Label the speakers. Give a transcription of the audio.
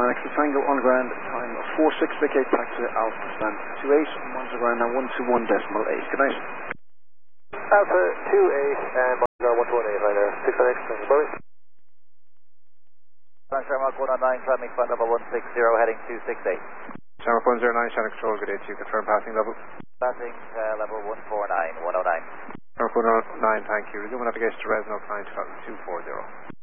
Speaker 1: Max Tango on the ground, time of 46 vacate taxi Alpha stand 28, on the ground now 121.8. Good night.
Speaker 2: Alpha 28 and now 118 right there. 6 bye.
Speaker 3: Shamrock 109, traffic flight level 160, heading 268.
Speaker 4: Shamrock 109, Shannon Control, good day to you. Confirm passing level.
Speaker 3: Passing level 149, 109.
Speaker 4: Shamrock 109, thank you. Resume navigation to Resno, flying 240.